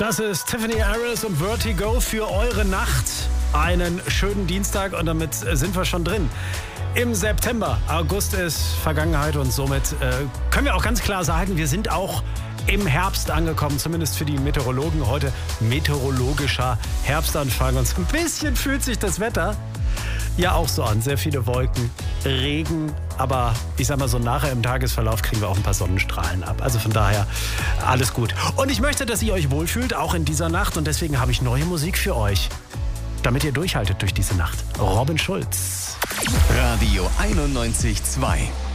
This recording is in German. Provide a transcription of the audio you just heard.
Das ist Tiffany Harris und Vertigo für eure Nacht. Einen schönen Dienstag und damit sind wir schon drin. Im September. August ist Vergangenheit und somit können wir auch ganz klar sagen, wir sind auch im Herbst angekommen, zumindest für die Meteorologen. Heute meteorologischer Herbstanfang und so ein bisschen fühlt sich das Wetter ja auch so an. Sehr viele Wolken, Regen, aber ich sag mal so nachher im Tagesverlauf kriegen wir auch ein paar Sonnenstrahlen ab. Also von daher alles gut. Und ich möchte, dass ihr euch wohlfühlt, auch in dieser Nacht und deswegen habe ich neue Musik für euch, damit ihr durchhaltet durch diese Nacht. Robin Schulz. Radio 91.2